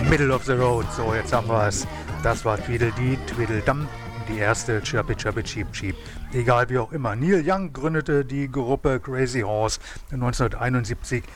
Middle of the Road, so jetzt haben wir es. Das war Tweedledee, Tweedledum, die erste Chirpy Chirpy Cheep Cheep. Egal wie auch immer. Neil Young gründete die Gruppe Crazy Horse 1971